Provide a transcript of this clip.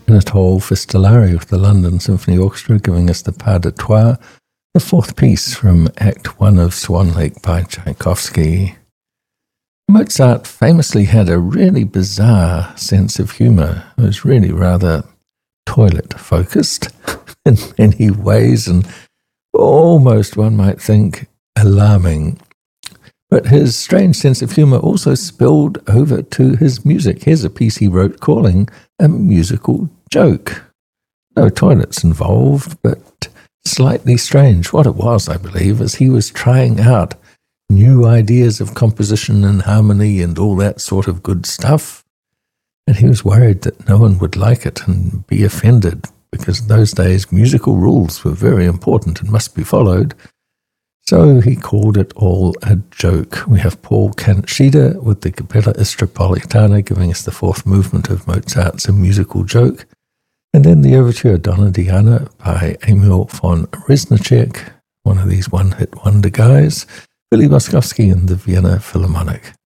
Anatole Fistolari with the London Symphony Orchestra giving us the Pas de Trois, the fourth piece from Act 1 of Swan Lake by Tchaikovsky. Mozart famously had a really bizarre sense of humour. It was really rather toilet-focused in many ways and almost, one might think, alarming. But his strange sense of humour also spilled over to his music. Here's a piece he wrote calling a musical joke. No toilets involved, but slightly strange. What it was, I believe, is he was trying out new ideas of composition and harmony and all that sort of good stuff. And he was worried that no one would like it and be offended, because in those days musical rules were very important and must be followed. So he called it all a joke. We have Paul Kanshida with the Capella Istropolitana giving us the fourth movement of Mozart's A Musical Joke, and then the overture Donna Diana by Emil von Reznicek, one of these one-hit wonder guys, Billy Boskovsky and the Vienna Philharmonic.